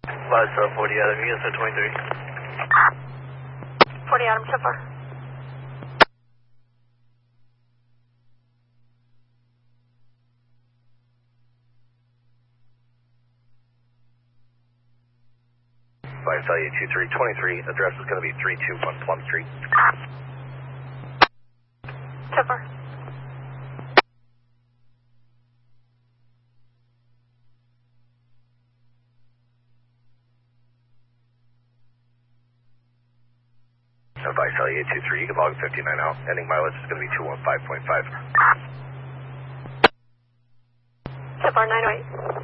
Advise 40 Adam, ESO 23. 40 Adam, so far. Advise LU2323, address is going to be 321 Plum Street. So far. Advise LU23, you can log 59 out. Ending mileage is going to be 215.5. So far, 908.